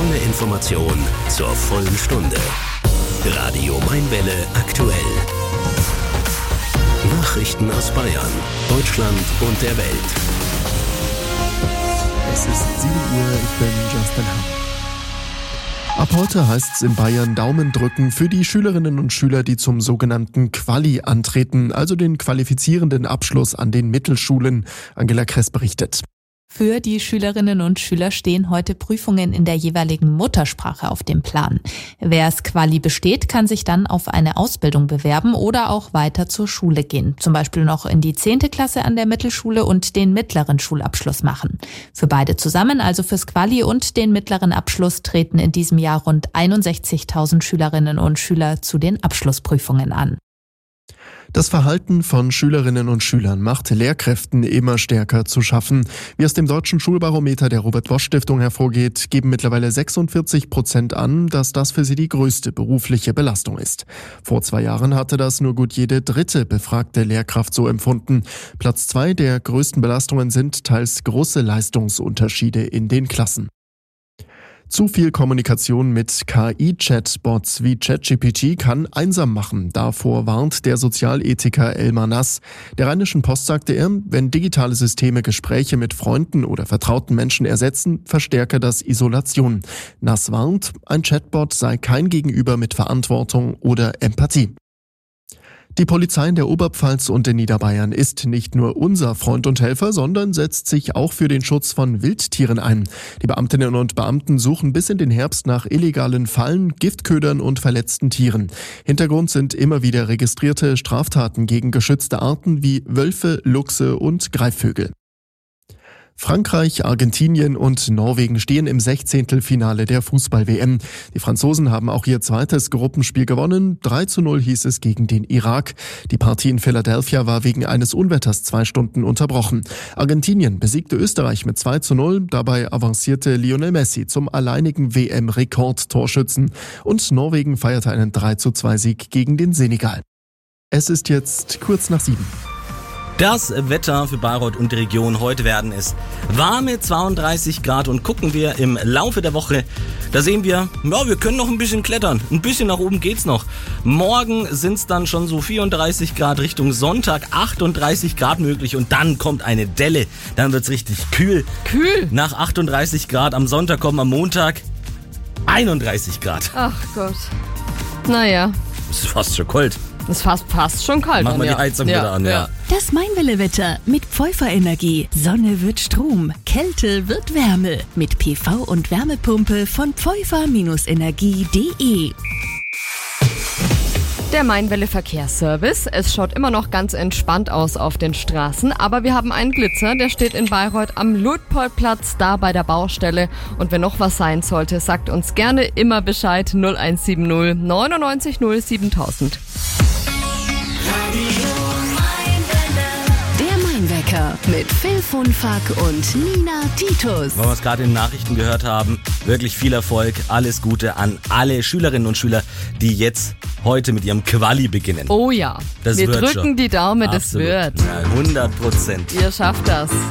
Volle Information zur vollen Stunde. Radio Mainwelle aktuell. Nachrichten aus Bayern, Deutschland und der Welt. Es ist 7 Uhr, ich bin Justin Hahn. Ab heute heißt es in Bayern Daumen drücken für die Schülerinnen und Schüler, die zum sogenannten Quali antreten, also den qualifizierenden Abschluss an den Mittelschulen. Angela Kress berichtet. Für die Schülerinnen und Schüler stehen heute Prüfungen in der jeweiligen Muttersprache auf dem Plan. Wer das Quali besteht, kann sich dann auf eine Ausbildung bewerben oder auch weiter zur Schule gehen. Zum Beispiel noch in die 10. Klasse an der Mittelschule und den mittleren Schulabschluss machen. Für beide zusammen, also fürs Quali und den mittleren Abschluss, treten in diesem Jahr rund 61.000 Schülerinnen und Schüler zu den Abschlussprüfungen an. Das Verhalten von Schülerinnen und Schülern macht Lehrkräften immer stärker zu schaffen. Wie aus dem Deutschen Schulbarometer der Robert-Bosch-Stiftung hervorgeht, geben mittlerweile 46% an, dass das für sie die größte berufliche Belastung ist. Vor 2 Jahren hatte das nur gut jede 3. befragte Lehrkraft so empfunden. Platz 2 der größten Belastungen sind teils große Leistungsunterschiede in den Klassen. Zu viel Kommunikation mit KI-Chatbots wie ChatGPT kann einsam machen. Davor warnt der Sozialethiker Elmar Nass. Der Rheinischen Post sagte er, wenn digitale Systeme Gespräche mit Freunden oder vertrauten Menschen ersetzen, verstärke das Isolation. Nass warnt, ein Chatbot sei kein Gegenüber mit Verantwortung oder Empathie. Die Polizei in der Oberpfalz und in Niederbayern ist nicht nur unser Freund und Helfer, sondern setzt sich auch für den Schutz von Wildtieren ein. Die Beamtinnen und Beamten suchen bis in den Herbst nach illegalen Fallen, Giftködern und verletzten Tieren. Hintergrund sind immer wieder registrierte Straftaten gegen geschützte Arten wie Wölfe, Luchse und Greifvögel. Frankreich, Argentinien und Norwegen stehen im 16. Finale der Fußball-WM. Die Franzosen haben auch ihr zweites Gruppenspiel gewonnen. 3:0 hieß es gegen den Irak. Die Partie in Philadelphia war wegen eines Unwetters 2 Stunden unterbrochen. Argentinien besiegte Österreich mit 2:0. Dabei avancierte Lionel Messi zum alleinigen WM-Rekordtorschützen. Und Norwegen feierte einen 3:2-Sieg gegen den Senegal. Es ist jetzt kurz nach 7. Das Wetter für Bayreuth und die Region. Heute werden es warme 32 Grad und gucken wir im Laufe der Woche, da sehen wir, ja, wir können noch ein bisschen klettern. Ein bisschen nach oben geht's noch. Morgen sind's dann schon so 34 Grad, Richtung Sonntag 38 Grad möglich und dann kommt eine Delle. Dann wird's richtig kühl. Kühl? Nach 38 Grad am Sonntag kommen am Montag 31 Grad. Ach Gott. Naja. Das ist fast schon kalt. Das ist fast schon kalt. Machen wir die Heizung wieder an, ja. Das Mainwelle-Wetter mit Pfeuffer-Energie. Sonne wird Strom, Kälte wird Wärme. Mit PV- und Wärmepumpe von pfeuffer-energie.de. Der Mainwelle Verkehrsservice. Es schaut immer noch ganz entspannt aus auf den Straßen, aber wir haben einen Glitzer, der steht in Bayreuth am Luitpoldplatz, da bei der Baustelle. Und wenn noch was sein sollte, sagt uns gerne immer Bescheid. 0170 99 0 7000. Der Mainwecker mit Phil von Fack und Nina Titus. Weil wir es gerade in den Nachrichten gehört haben, wirklich viel Erfolg, alles Gute an alle Schülerinnen und Schüler, die jetzt heute mit ihrem Quali beginnen. Oh ja, Das wir wird drücken schon. die Daumen, das Absolut. wird. Ja, 100%. Ihr schafft das.